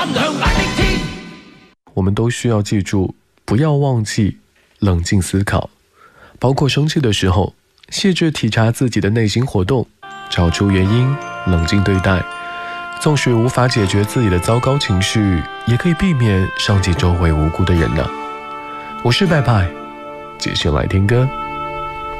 亮眼的天。 我们都需要记住，不要忘记冷静思考，包括生气的时候，细致体察自己的内心活动，找出原因，冷静对待。纵使无法解决自己的糟糕情绪，也可以避免伤及周围无辜的人呢。我是拜拜，继续来听歌。